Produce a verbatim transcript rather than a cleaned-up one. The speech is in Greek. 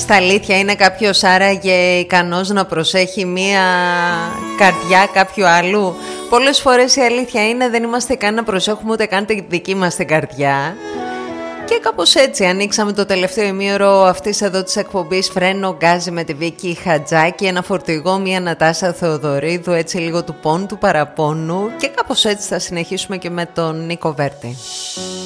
Στα αλήθεια είναι κάποιος άραγε ικανός να προσέχει μία καρδιά κάποιου άλλου? Πολλές φορές η αλήθεια είναι δεν είμαστε καν να προσέχουμε ούτε καν τη δική μας την καρδιά. Και κάπως έτσι ανοίξαμε το τελευταίο ημίωρο αυτής εδώ της εκπομπής Φρένο Γκάζι με τη Βίκη Χατζάκη, ένα φορτηγό, μια Νατάσα Θεοδωρίδου, έτσι λίγο του πόνου του παραπόνου, και κάπως έτσι θα συνεχίσουμε και με τον Νίκο Βέρτη.